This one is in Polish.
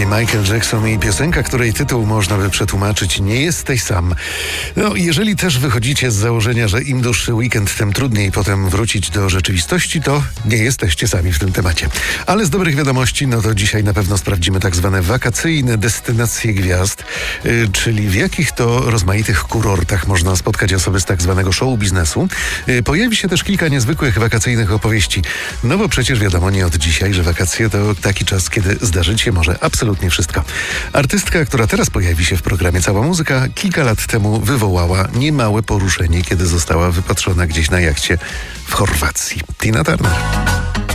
taki Michael Jackson i piosenka, której tytuł można by przetłumaczyć „Nie jesteś sam”. No, jeżeli też wychodzicie z założenia, że im dłuższy weekend, tym trudniej potem wrócić do rzeczywistości, to nie jesteście sami w tym temacie. Ale z dobrych wiadomości, no to dzisiaj na pewno sprawdzimy tak zwane wakacyjne destynacje gwiazd, czyli w jakich to rozmaitych kurortach można spotkać osoby z tak zwanego show biznesu. Pojawi się też kilka niezwykłych wakacyjnych opowieści, no bo przecież wiadomo nie od dzisiaj, że wakacje to taki czas, kiedy zdarzyć się może absolutnie wszystko. Artystka, która teraz pojawi się w programie Cała Muzyka, kilka lat temu wywołała niemałe poruszenie, kiedy została wypatrzona gdzieś na jachcie w Chorwacji. Tina Turner.